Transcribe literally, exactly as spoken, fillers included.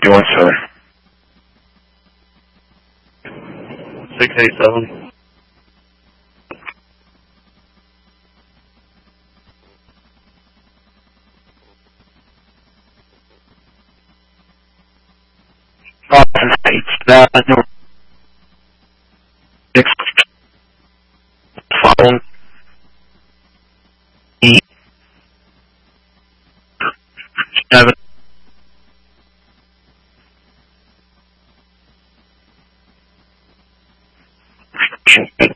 fifty-one, sir. six eight seven. Austin States, uh, North